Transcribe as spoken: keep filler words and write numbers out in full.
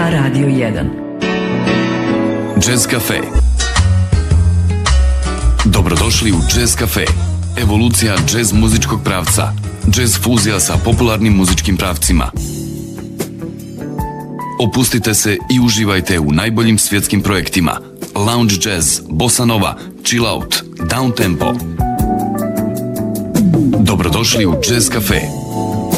Radio jedan. Jazz Cafe. Dobrodošli u Jazz Cafe. Evolucija jazz muzičkog pravca. Jazz fuzija sa popularnim muzičkim pravcima. Opustite se i uživajte u najboljim svjetskim projektima. Lounge jazz, bossa nova, chill out, down tempo. Dobrodošli u Jazz Cafe.